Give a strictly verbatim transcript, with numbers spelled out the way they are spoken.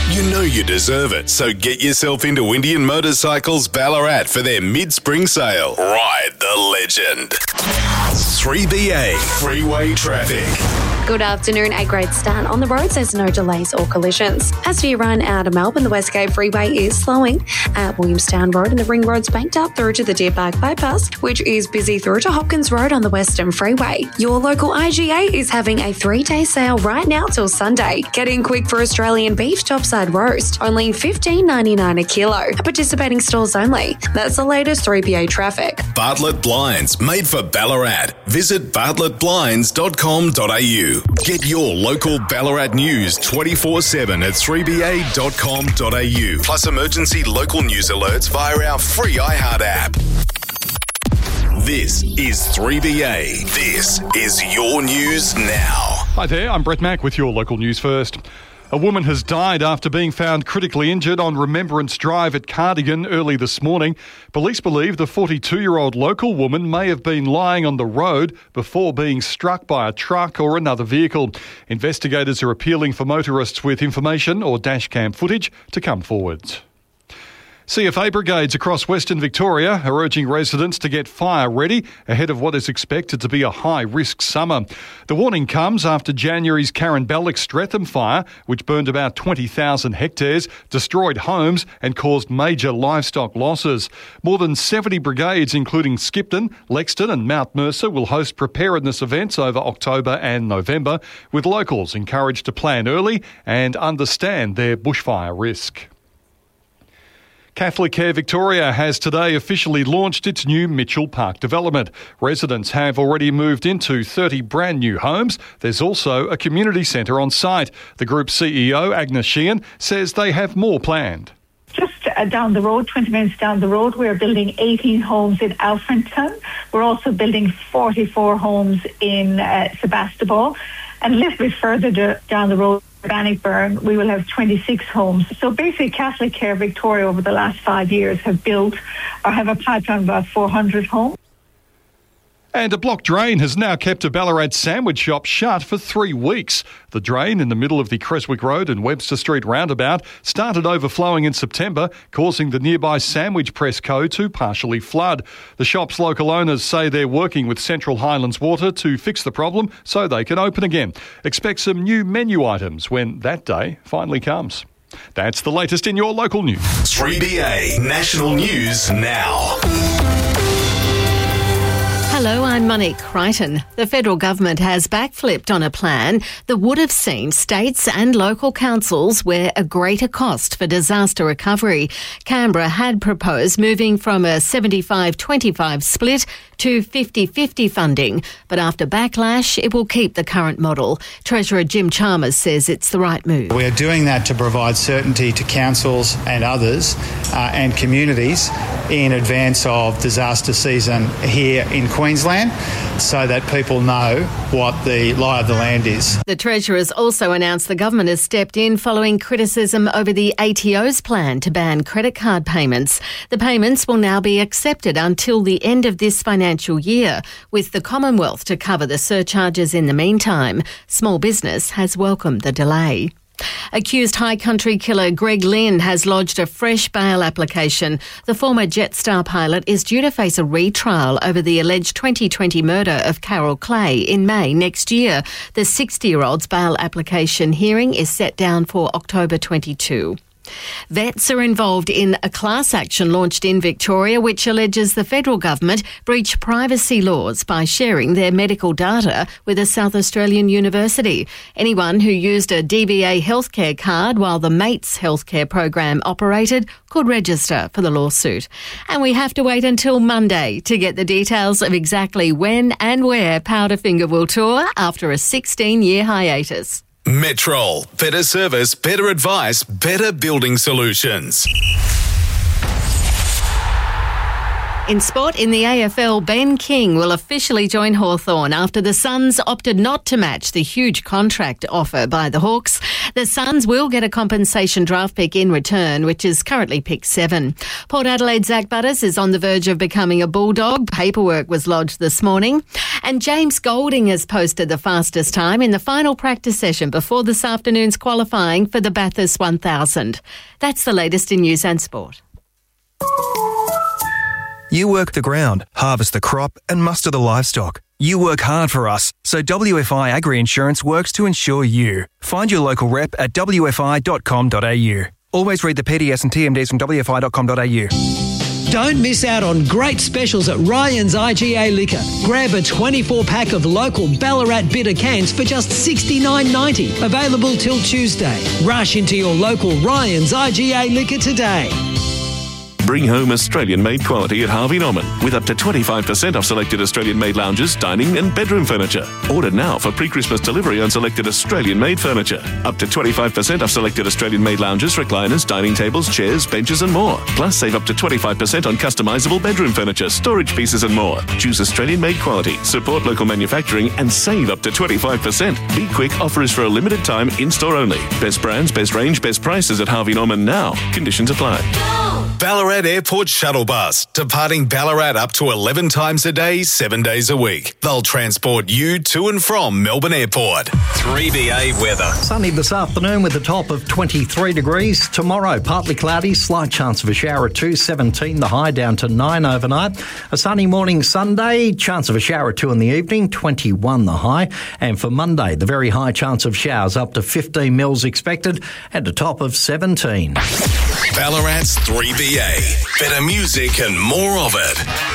You know you deserve it, so get yourself into Indian Motorcycles Ballarat for their mid-spring sale. Ride the legend. three B A Freeway Traffic. Good afternoon. A great start on the roads. There's no delays or collisions. As for your run out of Melbourne, the Westgate Freeway is slowing at Williamstown Road and the Ring Road's banked up through to the Deer Park Bypass, which is busy through to Hopkins Road on the Western Freeway. Your local I G A is having a three-day sale right now till Sunday. Get in quick for Australian beef topside roast, only fifteen ninety-nine a kilo. Participating stores only. That's the latest three B A traffic. Bartlett Blinds, made for Ballarat. Visit bartlett blinds dot com dot a u. Get your local Ballarat news twenty-four seven at three b a dot com dot a u. Plus emergency local news alerts via our free iHeart app. This is three B A. This is your news now. Hi there, I'm Brett Mack with your local news first. A woman has died after being found critically injured on Remembrance Drive at Cardigan early this morning. Police believe the forty-two-year-old local woman may have been lying on the road before being struck by a truck or another vehicle. Investigators are appealing for motorists with information or dashcam footage to come forward. C F A brigades across Western Victoria are urging residents to get fire ready ahead of what is expected to be a high-risk summer. The warning comes after January's Carinbellic Streatham fire, which burned about twenty thousand hectares, destroyed homes and caused major livestock losses. More than seventy brigades, including Skipton, Lexton and Mount Mercer, will host preparedness events over October and November, with locals encouraged to plan early and understand their bushfire risk. Catholic Care Victoria has today officially launched its new Mitchell Park development. Residents have already moved into thirty brand new homes. There's also a community centre on site. The group's C E O, Agnes Sheehan, says they have more planned. Just uh, down the road, twenty minutes down the road, we're building eighteen homes in Alfrington. We're also building forty-four homes in uh, Sebastopol. And a little bit further do- down the road, Bannockburn, we will have twenty-six homes. So basically, Catholic Care Victoria over the last five years have built or have a pipeline of about four hundred homes. And a block drain has now kept a Ballarat sandwich shop shut for three weeks. The drain in the middle of the Creswick Road and Webster Street roundabout started overflowing in September, causing the nearby Sandwich Press Co to partially flood. The shop's local owners say they're working with Central Highlands Water to fix the problem so they can open again. Expect some new menu items when that day finally comes. That's the latest in your local news. three B A National News Now. Hello, I'm Monique Crichton. The federal government has backflipped on a plan that would have seen states and local councils wear a greater cost for disaster recovery. Canberra had proposed moving from a seventy-five twenty-five split to fifty-fifty funding, but after backlash, it will keep the current model. Treasurer Jim Chalmers says it's the right move. We are doing that to provide certainty to councils and others uh, and communities in advance of disaster season here in Queensland, so that people know what the lie of the land is. The Treasurer's also announced the government has stepped in following criticism over the A T O's plan to ban credit card payments. The payments will now be accepted until the end of this financial year, with the Commonwealth to cover the surcharges in the meantime. Small business has welcomed the delay. Accused High Country killer Greg Lynn has lodged a fresh bail application. The former Jetstar pilot is due to face a retrial over the alleged twenty twenty murder of Carol Clay in May next year. The sixty-year-old's bail application hearing is set down for October twenty-second. Vets are involved in a class action launched in Victoria which alleges the federal government breached privacy laws by sharing their medical data with a South Australian university. Anyone who used a D V A healthcare card while the MATES healthcare program operated could register for the lawsuit. And we have to wait until Monday to get the details of exactly when and where Powderfinger will tour after a sixteen-year hiatus. Metrol. Better service, better advice, better building solutions. In sport, in the A F L, Ben King will officially join Hawthorn after the Suns opted not to match the huge contract offer by the Hawks. The Suns will get a compensation draft pick in return, which is currently pick seven. Port Adelaide's Zach Butters is on the verge of becoming a Bulldog. Paperwork was lodged this morning. And James Golding has posted the fastest time in the final practice session before this afternoon's qualifying for the Bathurst one thousand. That's the latest in news and sport. You work the ground, harvest the crop and muster the livestock. You work hard for us, so W F I Agri-Insurance works to insure you. Find your local rep at w f i dot com dot a u. Always read the P D S and T M Ds from w f i dot com dot a u. Don't miss out on great specials at Ryan's I G A Liquor. Grab a twenty-four pack of local Ballarat bitter cans for just sixty-nine ninety. Available till Tuesday. Rush into your local Ryan's I G A Liquor today. Bring home Australian-made quality at Harvey Norman with up to twenty-five percent off selected Australian-made lounges, dining and bedroom furniture. Order now for pre-Christmas delivery on selected Australian-made furniture. Up to twenty-five percent off selected Australian-made lounges, recliners, dining tables, chairs, benches and more. Plus save up to twenty-five percent on customisable bedroom furniture, storage pieces and more. Choose Australian-made quality, support local manufacturing and save up to twenty-five percent. Be quick, offer is for a limited time, in-store only. Best brands, best range, best prices at Harvey Norman now. Conditions apply. Ballarat Airport Shuttle Bus, departing Ballarat up to eleven times a day, seven days a week. They'll transport you to and from Melbourne Airport. three B A weather. Sunny this afternoon with a top of twenty-three degrees. Tomorrow, partly cloudy, slight chance of a shower at two, seventeen the high, down to nine overnight. A sunny morning Sunday, chance of a shower at two in the evening, twenty-one the high. And for Monday, the very high chance of showers up to fifteen mils expected and a top of seventeen. Ballarat's three B A. Better music and more of it.